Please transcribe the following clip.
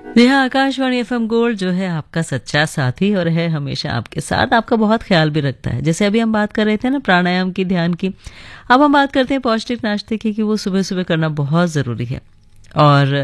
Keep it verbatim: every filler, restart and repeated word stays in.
जी हाँ, Akashvani FM gold जो है आपका सच्चा साथी और है हमेशा आपके साथ, आपका बहुत ख्याल भी रखता है। जैसे अभी हम बात कर रहे थे ना प्राणायाम की, ध्यान की, अब हम बात करते हैं पौष्टिक नाश्ते की कि वो सुबह सुबह करना बहुत ज़रूरी है। और